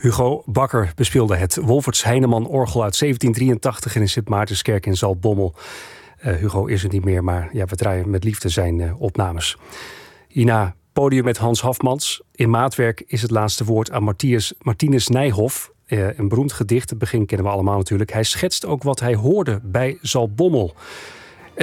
Hugo Bakker bespeelde het Wolferts Heineman orgel uit 1783 in de Sint Maartenskerk in Zaltbommel. Hugo is er niet meer, maar ja, we draaien met liefde zijn opnames. Hierna podium met Hans Hafmans. In maatwerk is het laatste woord aan Martinus Nijhoff. Een beroemd gedicht, het begin kennen we allemaal natuurlijk. Hij schetst ook wat hij hoorde bij Zaltbommel.